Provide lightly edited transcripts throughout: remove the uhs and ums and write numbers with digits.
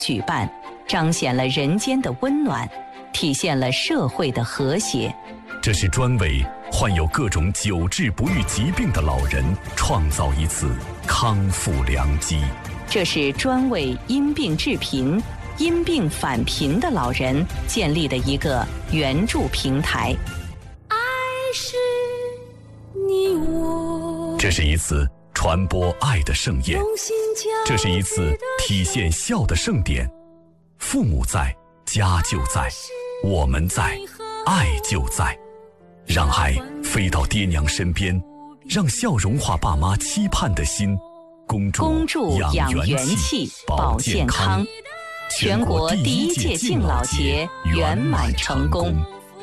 举办，彰显了人间的温暖，体现了社会的和谐。 这是专为患有各种久治不愈疾病的老人创造一次康复良机。 这是专为因病致贫、因病返贫的老人建立的一个援助平台。 爱是你我， 这是一次传播爱的盛宴，这是一次体现孝的盛典。父母在，家就在；我们在，爱就在。让爱飞到爹娘身边，让笑融化爸妈期盼的心。恭祝养元气，保健康。 全国第1届敬老节圆满成功。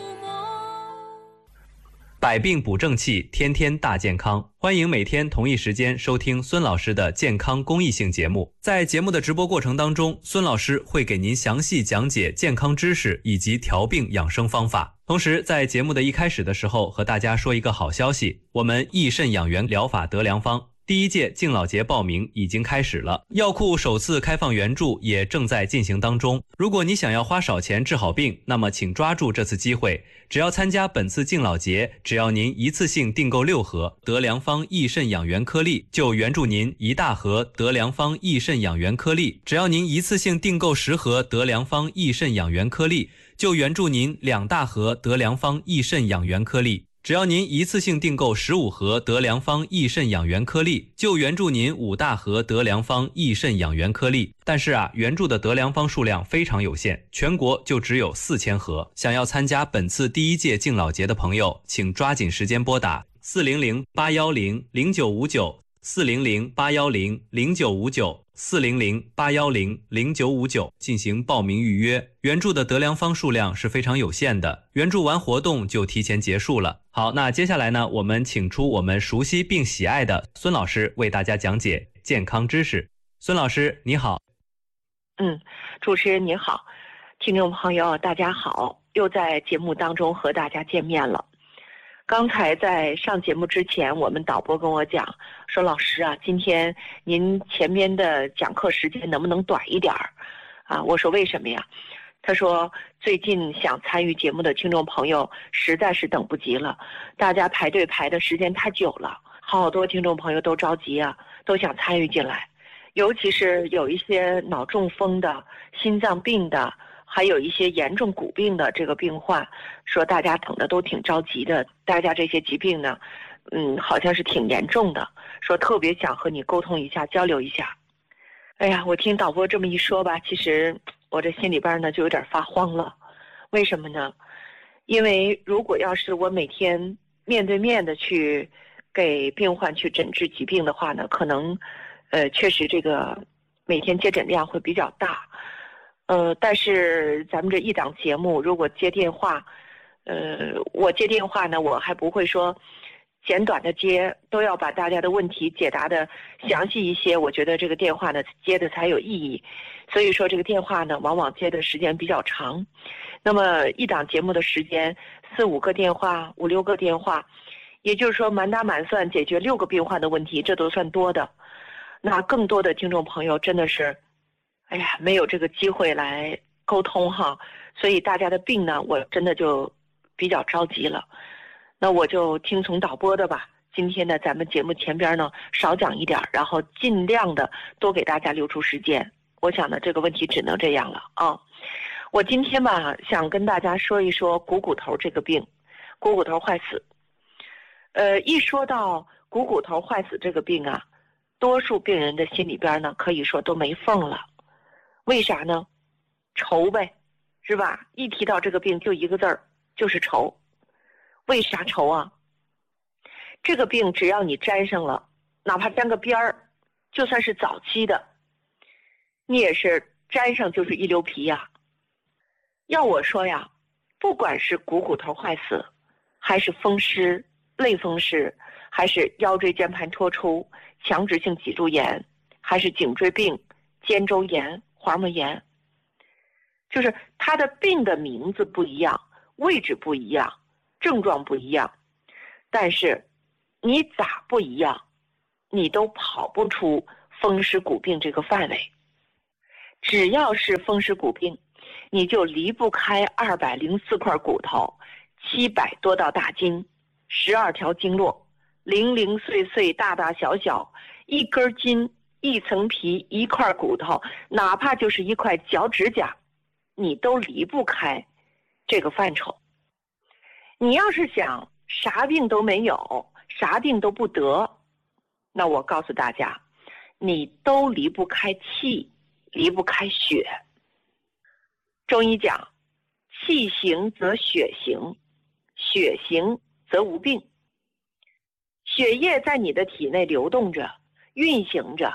百病补正气，天天大健康。欢迎每天同一时间收听孙老师的健康公益性节目。在节目的直播过程当中，孙老师会给您详细讲解健康知识以及调病养生方法。同时在节目的一开始的时候，和大家说一个好消息，我们益肾养元疗法得良方第1届敬老节报名已经开始了，药库首次开放援助也正在进行当中。如果你想要花少钱治好病，那么请抓住这次机会，只要参加本次敬老节，只要您一次性订购6盒得良方益肾养元颗粒，就援助您1大盒得良方益肾养元颗粒；只要您一次性订购10盒得良方益肾养元颗粒，就援助您2大盒得良方益肾养元颗粒；只要您一次性订购15盒得良方益肾养元颗粒，就援助您5大盒得良方益肾养元颗粒。但是援助的得良方数量非常有限，全国就只有4000盒。想要参加本次第1届敬老节的朋友，请抓紧时间拨打400-810-0959 400-810-0959 400-810-0959进行报名预约。援助的得良方数量是非常有限的，援助完活动就提前结束了。好，那接下来呢，我们请出我们熟悉并喜爱的孙老师为大家讲解健康知识。孙老师你好。 主持人你好，听众朋友大家好，又在节目当中和大家见面了。刚才在上节目之前，我们导播跟我讲说，老师啊，今天您前面的讲课时间能不能短一点啊？我说为什么呀？他说最近想参与节目的听众朋友实在是等不及了，大家排队排的时间太久了，好多听众朋友都着急啊，都想参与进来，尤其是有一些脑中风的、心脏病的，还有一些严重骨病的这个病患，说大家等的都挺着急的，大家这些疾病呢，好像是挺严重的，说特别想和你沟通一下，交流一下。哎呀，我听导播这么一说吧，其实我这心里边呢就有点发慌了。为什么呢？因为如果要是我每天面对面的去给病患去诊治疾病的话呢，可能确实这个每天接诊量会比较大。但是咱们这一档节目如果接电话，我接电话呢，我还不会说简短的接，都要把大家的问题解答的详细一些，我觉得这个电话呢接的才有意义。所以说这个电话呢往往接的时间比较长，那么一档节目的时间4、5个电话、5、6个电话，也就是说满打满算解决6个病患的问题，这都算多的。那更多的听众朋友真的是没有这个机会来沟通哈，所以大家的病呢，我真的就比较着急了。那我就听从导播的吧，今天呢咱们节目前边呢少讲一点，然后尽量的多给大家留出时间。我想呢这个问题只能这样了啊。我今天吧想跟大家说一说股骨头这个病，股骨头坏死。一说到股骨头坏死这个病啊，多数病人的心里边呢可以说都没缝了。为啥呢？愁呗，是吧？一提到这个病就一个字儿，就是愁。为啥愁啊？这个病只要你沾上了，哪怕沾个边儿，就算是早期的，你也是沾上就是一溜皮呀。要我说呀，不管是股骨头坏死，还是风湿、类风湿，还是腰椎间盘突出、强直性脊柱炎，还是颈椎病、肩周炎、滑膜炎，就是它的病的名字不一样，位置不一样，症状不一样，但是你咋不一样，你都跑不出风湿骨病这个范围。 只要是风湿骨病，你就离不开204块骨头，700多道大筋，12条经络，零零碎碎大大小小，一根筋，一层皮，一块骨头，哪怕就是一块脚趾甲，你都离不开这个范畴。你要是想啥病都没有，啥病都不得，那我告诉大家，你都离不开气，离不开血。中医讲，气行则血行，血行则无病。血液在你的体内流动着，运行着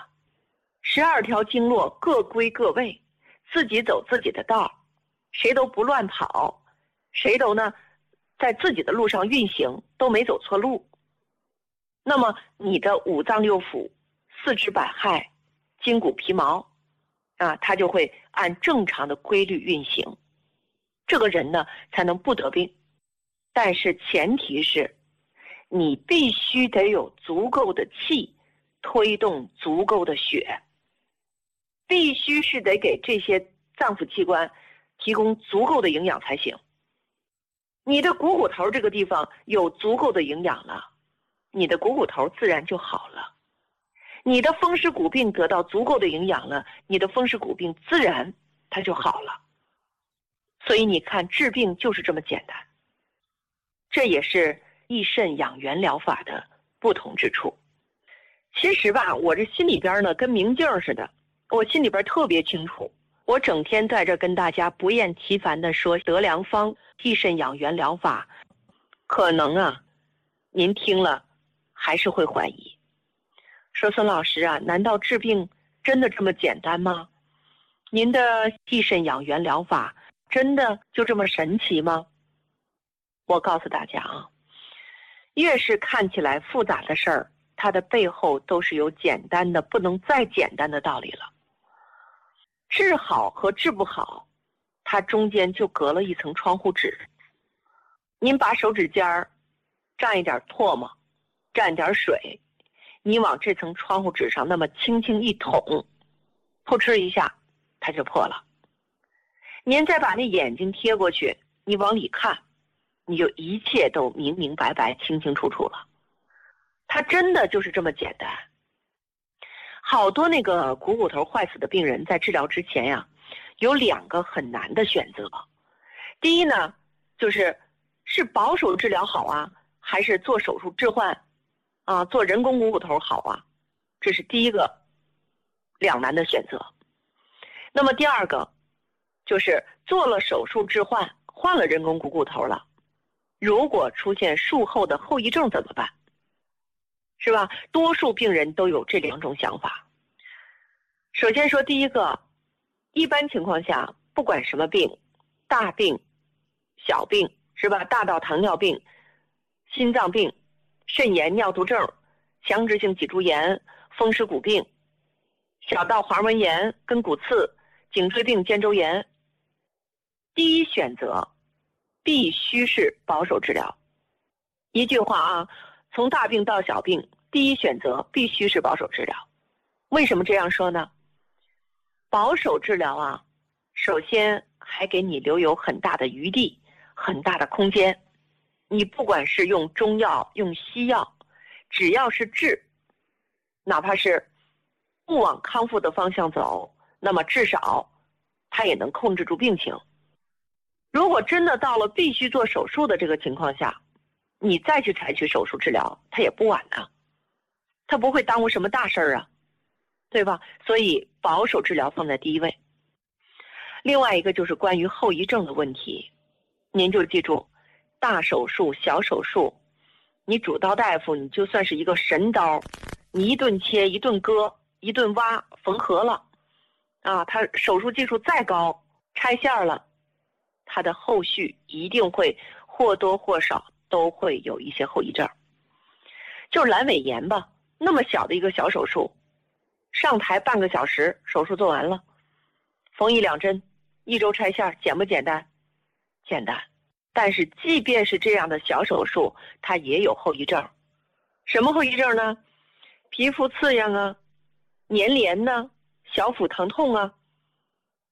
，12条经络各归各位，自己走自己的道，谁都不乱跑，谁都呢在自己的路上运行，都没走错路。那么你的五脏六腑、四肢百骸、筋骨皮毛它就会按正常的规律运行，这个人呢才能不得病。但是前提是你必须得有足够的气推动足够的血，必须是得给这些脏腑器官提供足够的营养才行。你的股骨头这个地方有足够的营养了，你的股骨头自然就好了。你的风湿骨病得到足够的营养了，你的风湿骨病自然它就好了。所以你看，治病就是这么简单。这也是益肾养元疗法的不同之处。其实吧，我这心里边呢跟明镜似的，我心里边特别清楚。我整天在这跟大家不厌其烦的说德良方益肾养元疗法，可能您听了还是会怀疑，说孙老师难道治病真的这么简单吗？您的益肾养元疗法真的就这么神奇吗？我告诉大家越是看起来复杂的事儿，它的背后都是有简单的不能再简单的道理了。治好和治不好，它中间就隔了一层窗户纸。您把手指尖蘸一点唾沫，蘸一点水，你往这层窗户纸上那么轻轻一捅，噗嗤一下它就破了。您再把那眼睛贴过去，你往里看，你就一切都明明白白清清楚楚了。它真的就是这么简单。好多那个股骨头坏死的病人在治疗之前有2个很难的选择。第一呢，就是保守治疗好还是做手术置换做人工股骨头好这是第一个两难的选择。那么第二个就是做了手术置换，换了人工股骨头了，如果出现术后的后遗症怎么办？是吧？多数病人都有这2种想法。首先说第一个，一般情况下不管什么病，大病小病是吧？大到糖尿病、心脏病、肾炎、尿毒症、强直性脊柱炎、风湿骨病，小到滑膜炎、根骨刺、颈椎病、肩周炎，第一选择必须是保守治疗。一句话从大病到小病，第一选择必须是保守治疗。为什么这样说呢？保守治疗首先还给你留有很大的余地，很大的空间。你不管是用中药用西药，只要是治，哪怕是不往康复的方向走，那么至少它也能控制住病情。如果真的到了必须做手术的这个情况下，你再去采取手术治疗，它也不晚它不会耽误什么大事儿对吧？所以保守治疗放在第一位。另外一个就是关于后遗症的问题，您就记住，大手术小手术，你主刀大夫你就算是一个神刀，你一顿切一顿割一顿挖缝合了他手术技术再高，拆线了，它的后续一定会或多或少都会有一些后遗症。就是阑尾炎吧，那么小的一个小手术，上台半个小时手术做完了，缝1、2针，1周拆线，简不简单？简单。但是即便是这样的小手术，它也有后遗症。什么后遗症呢？皮肤刺痒粘连小腹疼痛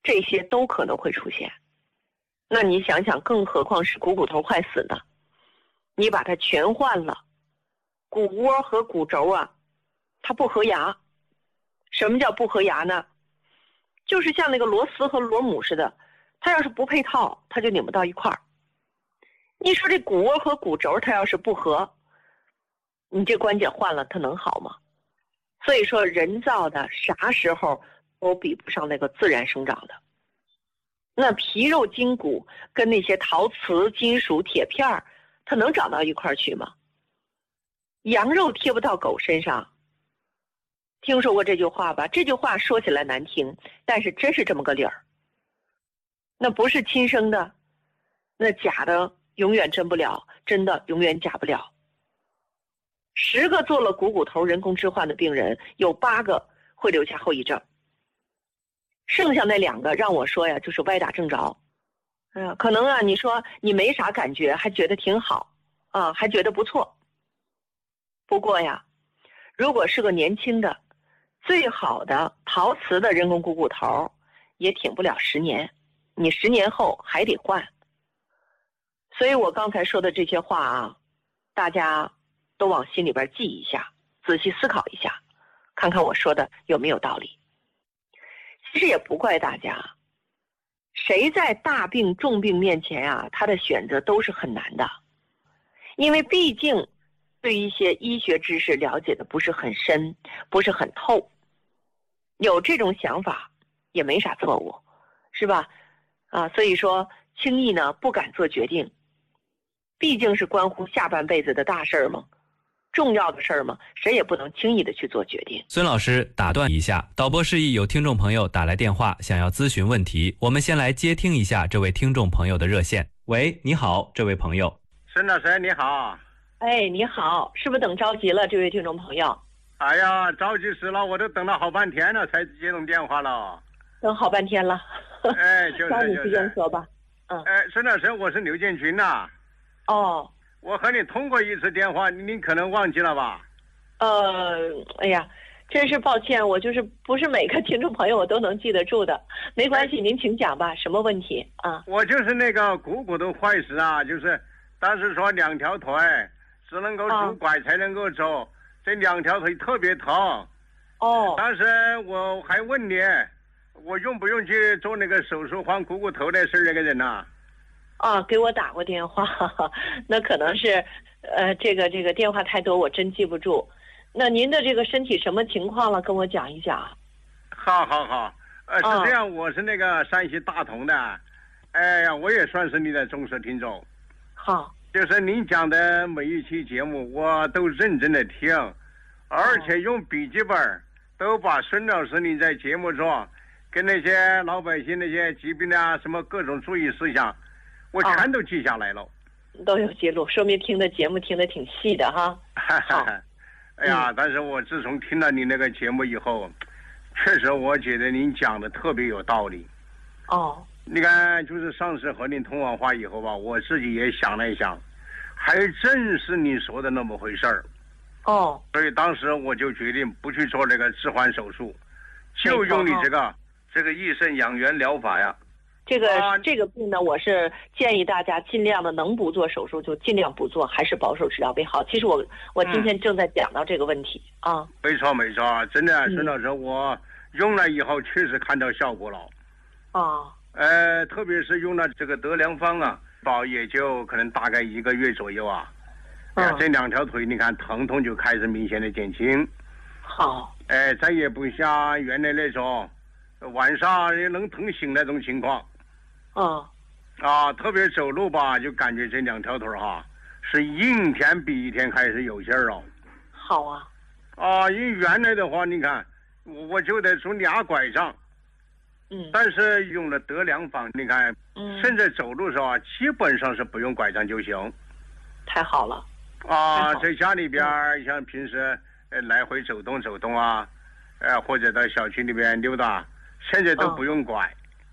这些都可能会出现。那你想想，更何况是股骨头坏死呢？你把它全换了，骨窝和骨轴啊，它不合牙。什么叫不合牙呢？就是像那个螺丝和螺母似的，它要是不配套，它就拧不到一块儿。你说这骨窝和骨轴它要是不合，你这关节换了它能好吗？所以说人造的啥时候都比不上那个自然生长的。那皮肉筋骨跟那些陶瓷金属铁片它能长到一块儿去吗？羊肉贴不到狗身上，听说过这句话吧？这句话说起来难听，但是真是这么个理儿。那不是亲生的，那假的永远真不了，真的永远假不了。10个做了股骨头人工置换的病人，有8个会留下后遗症，剩下那2个让我说呀，就是歪打正着。可能啊，你说你没啥感觉，还觉得挺好啊，还觉得不错。不过呀，如果是个年轻的最好的陶瓷的人工股骨头，也挺不了10年，你10年后还得换。所以我刚才说的这些话啊，大家都往心里边记一下，仔细思考一下，看看我说的有没有道理。其实也不怪大家，谁在大病重病面前啊，他的选择都是很难的，因为毕竟对一些医学知识了解的不是很深，不是很透，有这种想法也没啥错误，是吧？所以说轻易呢不敢做决定，毕竟是关乎下半辈子的大事儿嘛，重要的事儿嘛，谁也不能轻易的去做决定。 孙老师打断一下，导播示意有听众朋友打来电话想要咨询问题，我们先来接听一下这位听众朋友的热线。喂，你好，这位朋友。 孙老师你好。 哎，你好，是不是等着急了这位听众朋友？ 哎呀，着急死了，我都等了好半天了才接通电话了。 等好半天了。 哎，就是抓紧时间说吧。 孙老师，我是刘建军呐。 哦。 我和你通过一次电话，你可能忘记了吧？ 哎呀，真是抱歉，我就是不是每个听众朋友我都能记得住的。没关系，您请讲吧，什么问题啊？ 我就是那个股骨头坏死啊，就是当时说2条腿只能够拄拐才能够走，这2条腿特别疼。 哦。 当时我还问你，我用不用去做那个手术换股骨头的事那个人呐？ 给我打过电话，那可能是，这个电话太多，我真记不住。那您的这个身体什么情况了？跟我讲一讲。 好，是这样，我是那个山西大同的，哎呀，我也算是你的忠实听众。 好。 就是您讲的每一期节目，我都认真的听，而且用笔记本都把孙老师你在节目中跟那些老百姓那些疾病啊什么各种注意事项。我全都记下来了， 都有记录，说明听的节目听得挺细的哈。好， 哎呀，但是我自从听了你那个节目以后，确实我觉得您讲的特别有道理。 哦， 你看，就是上次和您通完话以后吧，我自己也想了一想，还真是你说的那么回事儿。 哦， 所以当时我就决定不去做这个置换手术，就用你这个益肾养元疗法呀。 这个病呢，我是建议大家尽量的能不做手术就尽量不做，还是保守治疗为好。其实我今天正在讲到这个问题啊。没错，真的，孙老师，我用了以后确实看到效果了。特别是用了这个德良方啊，也就可能大概1个月左右啊。这2条腿你看疼痛就开始明显的减轻。 好。 再也不像原来那种晚上也能疼醒那种情况。特别走路吧，就感觉这2条腿是一天比一天开始有劲儿了。 好啊。 因为原来的话，你看我就得拄2拐杖。但是用了德良方，你看，现在走路的时候基本上是不用拐杖就行。 太好了。 在家里边像平时来回走动啊，或者到小区里边溜达，现在都不用拐。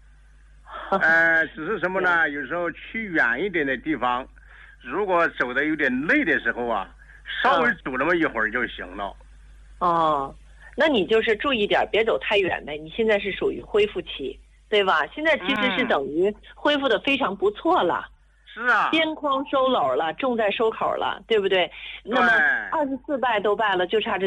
只是什么呢？有时候去远一点的地方，如果走的有点累的时候啊，稍微走那么一会儿就行了。 那你就是注意点，别走太远的。你现在是属于恢复期， 对吧？现在其实是等于恢复的非常不错了。 是啊， 边框收篓了，重在收口了，对不对？那么24拜都拜了，就差这